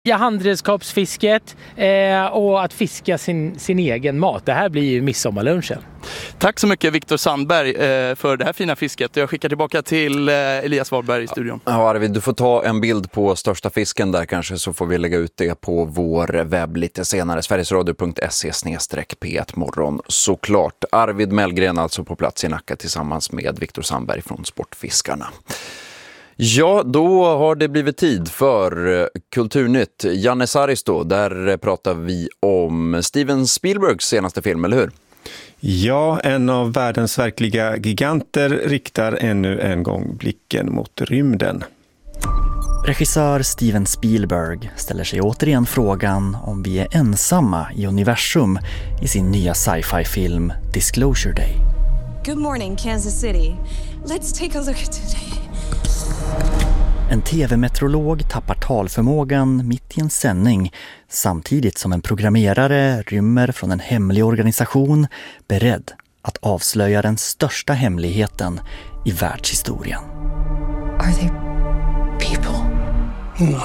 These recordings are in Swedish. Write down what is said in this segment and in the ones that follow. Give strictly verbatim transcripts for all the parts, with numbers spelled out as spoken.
Ja, handredskapsfisket eh, och att fiska sin, sin egen mat. Det här blir ju midsommarlunchen. Tack så mycket Viktor Sandberg eh, för det här fina fisket. Jag skickar tillbaka till eh, Elias Wahlberg i studion. Ja, Arvid, du får ta en bild på största fisken där kanske, så får vi lägga ut det på vår webb lite senare. sverigesradio punkt se slash p ett morgon såklart. Arvid Mellgren alltså på plats i Nacka tillsammans med Viktor Sandberg från Sportfiskarna. Ja, då har det blivit tid för Kulturnytt. Janne Saristo, där pratar vi om Steven Spielbergs senaste film, eller hur? Ja, en av världens verkliga giganter riktar ännu en gång blicken mot rymden. Regissör Steven Spielberg ställer sig återigen frågan om vi är ensamma i universum i sin nya sci-fi-film Disclosure Day. Good morning, Kansas City. Let's take a look at today. En tv-meteorolog tappar talförmågan mitt i en sändning samtidigt som en programmerare rymmer från en hemlig organisation beredd att avslöja den största hemligheten i världshistorien. Are they people? No.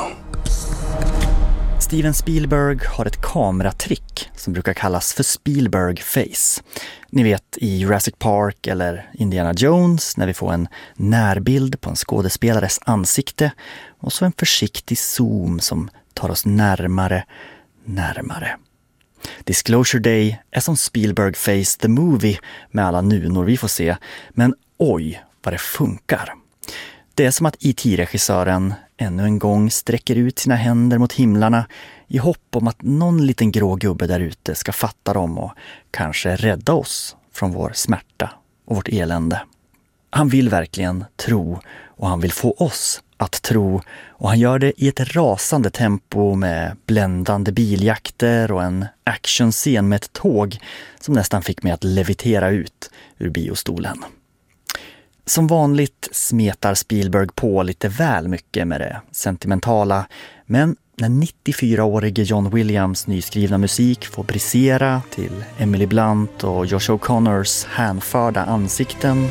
Steven Spielberg har ett kameratrick som brukar kallas för Spielberg face. Ni vet i Jurassic Park eller Indiana Jones när vi får en närbild på en skådespelares ansikte och så en försiktig zoom som tar oss närmare, närmare. Disclosure Day är som Spielberg face the movie med alla nunor vi får se, men oj vad det funkar. Det är som att E T-regissören ännu en gång sträcker ut sina händer mot himlarna i hopp om att någon liten grå gubbe där ute ska fatta dem och kanske rädda oss från vår smärta och vårt elände. Han vill verkligen tro och han vill få oss att tro, och han gör det i ett rasande tempo med bländande biljakter och en actionscen med ett tåg som nästan fick mig att levitera ut ur biostolen. Som vanligt smetar Spielberg på lite väl mycket med det sentimentala, men när nittiofyraårige John Williams nyskrivna musik får brisera till Emily Blunt och Josh O'Connors hänförda ansikten,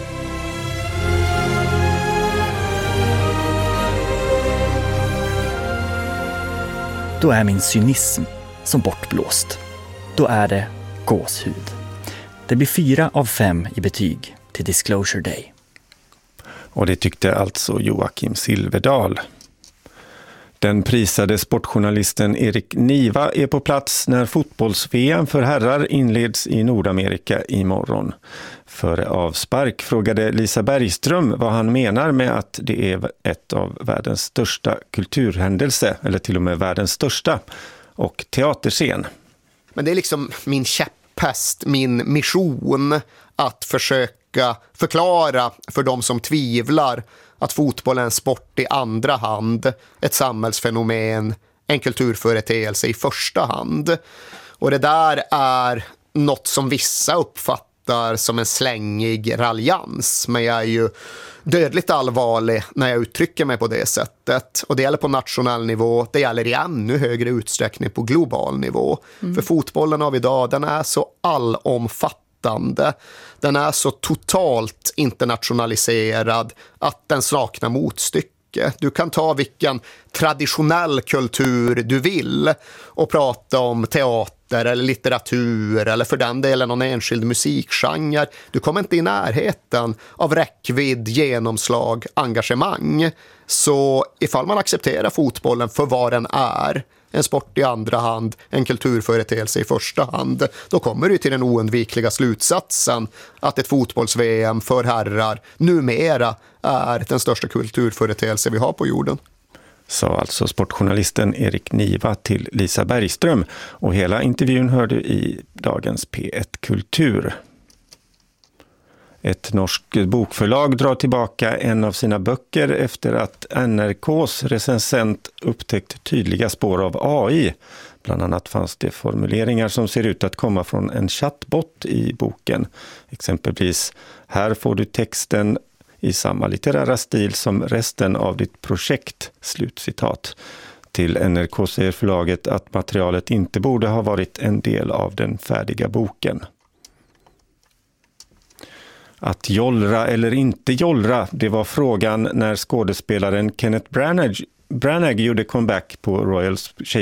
då är min cynism som bortblåst. Då är det gåshud. Det blir fyra av fem i betyg till Disclosure Day. Och det tyckte alltså Joakim Silverdal. Den prisade sportjournalisten Erik Niva är på plats när fotbolls-V M för herrar inleds i Nordamerika imorgon. Före avspark frågade Lisa Bergström vad han menar med att det är ett av världens största kulturhändelse, eller till och med världens största, och teaterscen. Men det är liksom min käpphäst, min mission att försöka förklara för de som tvivlar att fotboll är en sport i andra hand, ett samhällsfenomen, en kulturföreteelse i första hand. Och det där är något som vissa uppfattar som en slängig raljans, men jag är ju dödligt allvarlig när jag uttrycker mig på det sättet. Och det gäller på nationell nivå, det gäller i ännu högre utsträckning på global nivå. Mm. För fotbollen av idag, den är så allomfattande. Den är så totalt internationaliserad att den saknar motstycke. Du kan ta vilken traditionell kultur du vill och prata om teater eller litteratur eller för den delen någon enskild musikgenre. Du kommer inte i närheten av räckvidd, genomslag, engagemang. Så ifall man accepterar fotbollen för vad den är, en sport i andra hand, en kulturföreteelse i första hand, då kommer du till den oundvikliga slutsatsen att ett fotbolls-V M för herrar numera är den största kulturföreteelse vi har på jorden. Sa alltså sportjournalisten Erik Niva till Lisa Bergström, och hela intervjun hörde i dagens P ett Kultur. Ett norskt bokförlag drar tillbaka en av sina böcker efter att N R K:s recensent upptäckt tydliga spår av A I. Bland annat fanns det formuleringar som ser ut att komma från en chatbot i boken. Exempelvis, här får du texten i samma litterära stil som resten av ditt projekt, slutcitat. Till N R K säger förlaget att materialet inte borde ha varit en del av den färdiga boken. Att jollra eller inte jollra, det var frågan när skådespelaren Kenneth Branagh, Branagh gjorde comeback på Royal